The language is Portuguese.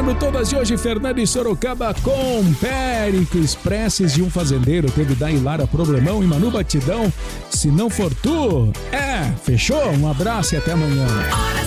Tocando todas de hoje, Fernando e Sorocaba com Péricles, preces de um fazendeiro. Teve da Lara Problemão e Manu Batidão. Se não for tu, fechou? Um abraço e até amanhã.